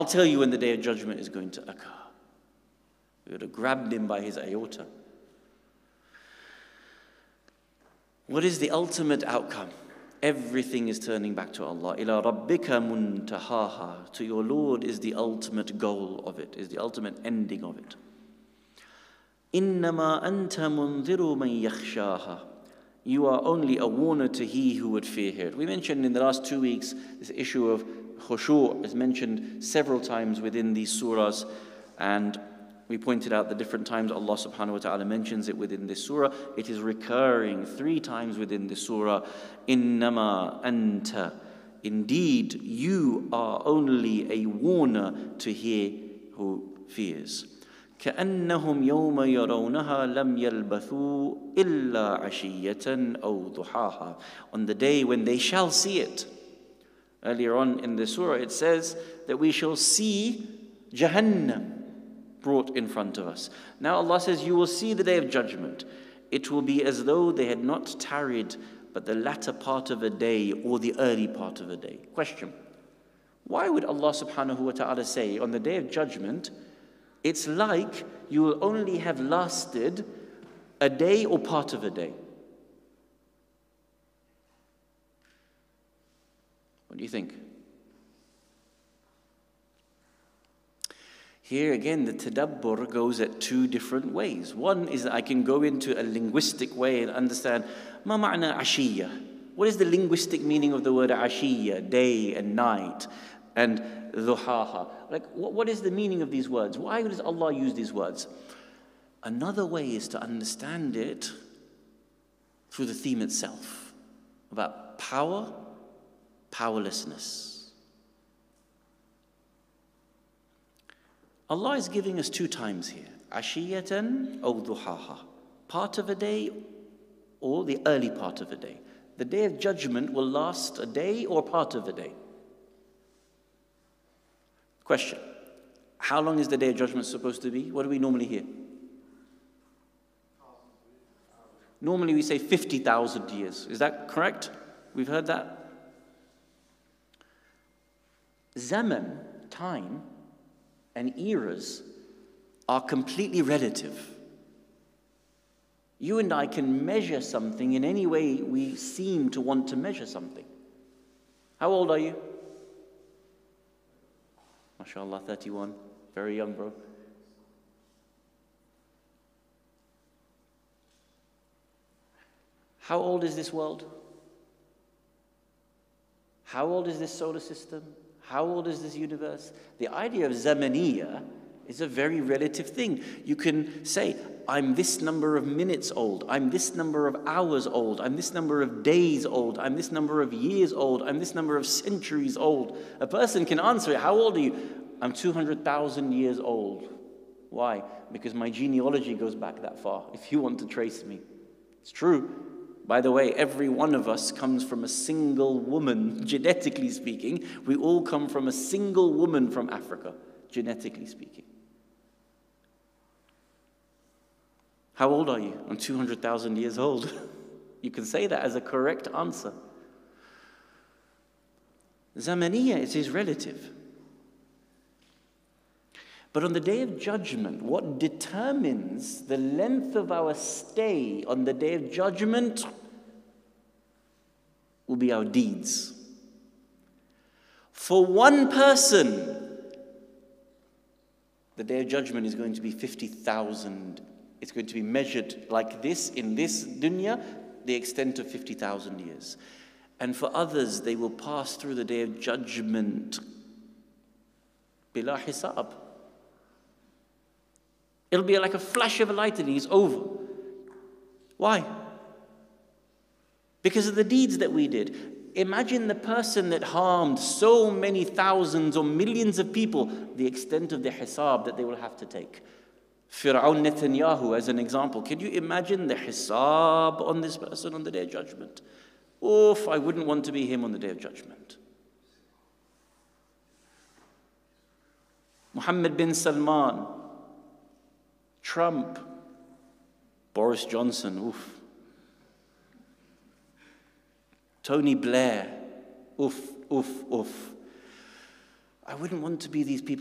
I'll tell you when the day of judgment is going to occur. We would have grabbed him by his aorta. What is the ultimate outcome? Everything is turning back to Allah. إِلَىٰ رَبِّكَ مُنْتَهَاهَا. To your Lord is the ultimate goal of it, is the ultimate ending of it. إِنَّمَا أَنْتَ مُنْذِرُ مَنْ يَخْشَاهَا. You are only a warner to he who would fear it. We mentioned in the last 2 weeks, this issue of khushu' is mentioned several times within these surahs, and we pointed out the different times Allah subhanahu wa ta'ala mentions it within this surah. It is recurring 3 times within this surah. Innama anta. Indeed, you are only a warner to he who fears. كأنهم يوم يرونها لم يلبثوا إلا عشية أو ضحاها. On the day when they shall see it. Earlier on in the surah it says that we shall see Jahannam brought in front of us. Now Allah says you will see the day of judgment. It will be as though they had not tarried but the latter part of a day or the early part of a day. Question: why would Allah subhanahu wa ta'ala say on the day of judgment it's like you will only have lasted a day or part of a day? What do you think? Here again, the tadabbur goes at 2 different ways. One is that I can go into a linguistic way and understand, ma ma'na ashiyya? What is the linguistic meaning of the word ashiyya, day and night, and dhuhaha? Like, what is the meaning of these words? Why does Allah use these words? Another way is to understand it through the theme itself, about power, powerlessness. Allah is giving us 2 times here. Ashiyatan aw duhaha. Part of a day or the early part of a day. The day of judgment will last a day or part of a day. Question: how long is the day of judgment supposed to be? What do we normally hear? Normally we say 50,000 years. Is that correct? We've heard that. Zaman, time, and eras are completely relative. You and I can measure something in any way we seem to want to measure something. How old are you? MashaAllah, 31. Very young, bro. How old is this world? How old is this solar system? How old is this universe? The idea of zamaniyya is a very relative thing. You can say, I'm this number of minutes old, I'm this number of hours old, I'm this number of days old, I'm this number of years old, I'm this number of centuries old. A person can answer it. How old are you? I'm 200,000 years old. Why? Because my genealogy goes back that far, if you want to trace me. It's true. By the way, every one of us comes from a single woman, genetically speaking. We all come from a single woman from Africa, genetically speaking. How old are you? I'm 200,000 years old. You can say that as a correct answer. Zamaniyya, it is relative. But on the day of judgment, what determines the length of our stay on the day of judgment will be our deeds. For one person, the day of judgment is going to be 50,000. It's going to be measured like this in this dunya, the extent of 50,000 years. And for others, they will pass through the day of judgment bila hisab. It'll be like a flash of a lightning, it's over. Why? Because of the deeds that we did. Imagine the person that harmed so many thousands or millions of people, the extent of the hisab that they will have to take. Fir'aun Netanyahu as an example. Can you imagine the hisab on this person on the day of judgment? Oof, I wouldn't want to be him on the day of judgment. Mohammed bin Salman, Trump, Boris Johnson, oof. Tony Blair, oof, oof, oof. I wouldn't want to be these people